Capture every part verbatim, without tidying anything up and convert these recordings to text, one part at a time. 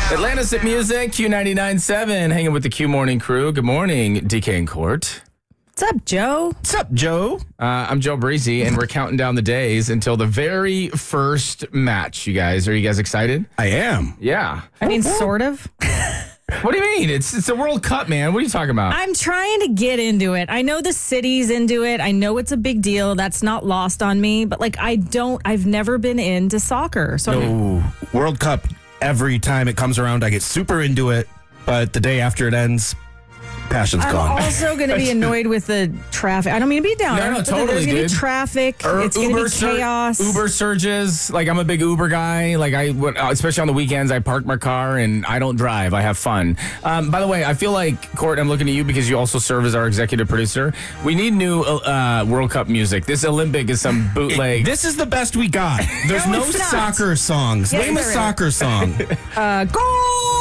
Atlantis at Music, Q ninety-nine point seven, hanging with the Q Morning crew. Good morning, D K and Court. What's up, Joe? What's up, Joe? Uh, I'm Joe Breezy, and we're counting down the days until the very first match, you guys. Are you guys excited? I am. Yeah. I mean, sort of. What do you mean? It's it's a World Cup, man. What are you talking about? I'm trying to get into it. I know the city's into it. I know it's a big deal. That's not lost on me. But, like, I don't, I've never been into soccer. So I'm- No, World Cup, every time it comes around, I get super into it. But the day after it ends, passion's I'm gone. also going to be annoyed with the traffic. I don't mean to be down. No, no, totally, There's going to dude. be traffic. Or it's going to be sur- chaos. Uber surges. Like, I'm a big Uber guy. Like, I, would- especially on the weekends, I park my car and I don't drive. I have fun. Um, by the way, I feel like, Court, I'm looking at you because you also serve as our executive producer. We need new uh, World Cup music. This Olympic is some bootleg. This is the best we got. There's No, no, it's not. soccer songs. Yes, Name a there is. soccer song. Uh, goal!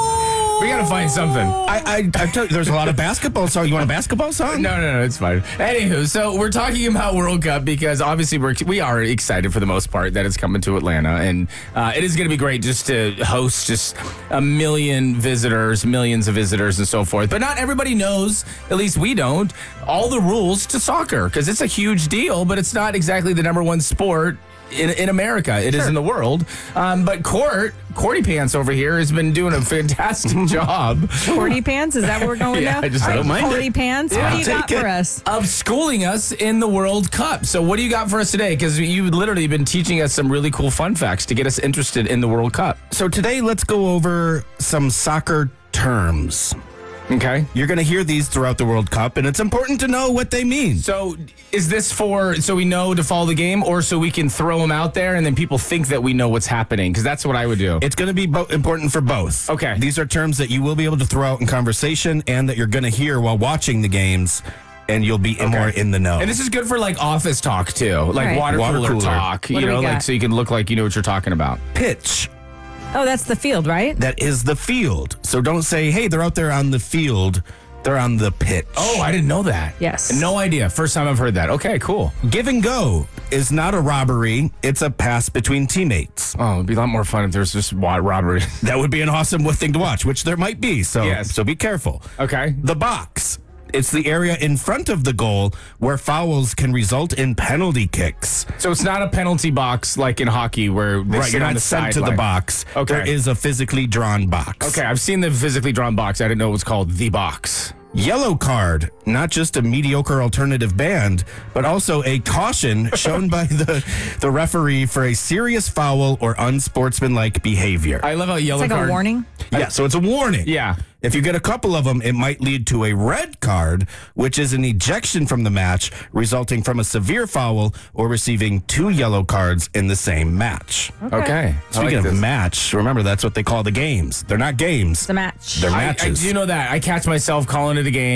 We got to find something. I, I, I tell you, there's a lot of basketball songs. You want a basketball song? No, no, no, it's fine. Anywho, so we're talking about World Cup because obviously we're we are excited for the most part that it's coming to Atlanta, and uh, it is going to be great just to host just a million visitors, millions of visitors, and so forth. But not everybody knows, at least we don't, all the rules to soccer because it's a huge deal, but it's not exactly the number one sport. In, in America, it is in the world. Um, but Court, Cordy Pants over here has been doing a fantastic job Cordy pants? Is that what we're going with Yeah, now? I just All don't mind Cordy it. pants? Yeah, what do I'll you got take for it. us? of schooling us in the World Cup. So what do you got for us today? Because you've literally been teaching us some really cool fun facts to get us interested in the World Cup. So today, let's go over some soccer terms. Okay. You're going to hear these throughout the World Cup, and it's important to know what they mean. So is this for so we know to follow the game or so we can throw them out there and then people think that we know what's happening? Because that's what I would do. It's going to be bo- important for both. Okay. These are terms that you will be able to throw out in conversation and that you're going to hear while watching the games, and you'll be more in the know. And this is good for like office talk too, like Right. water, Water cooler, cooler. talk, What you do we know, like got? so you can look like you know what you're talking about. Pitch. Oh, that's the field, right? That is the field. So don't say, hey, they're out there on the field. They're on the pitch. Oh, I didn't know that. Yes. No idea. First time I've heard that. Okay, cool. Give and go is not a robbery. It's a pass between teammates. Oh, it'd be a lot more fun if there's just wa- robbery. That would be an awesome thing to watch, which there might be. So, Yes. so be careful. Okay. The box. It's the area in front of the goal where fouls can result in penalty kicks. So it's not a penalty box like in hockey where they Right, sit you're on not the sent to the sideline. box. Okay. There is a physically drawn box. Okay, I've seen the physically drawn box. I didn't know it was called the box. Yellow card, not just a mediocre alternative band, but also a caution shown by the, the referee for a serious foul or unsportsmanlike behavior. I love how yellow It's like card. a warning. yeah, so it's a warning. Yeah. If you get a couple of them, it might lead to a red card, which is an ejection from the match, resulting from a severe foul or receiving two yellow cards in the same match. Okay. I Speaking like of this. match, remember that's what they call the games. They're not games. It's a match. They're I, I matches. do know that. I catch myself calling it a game.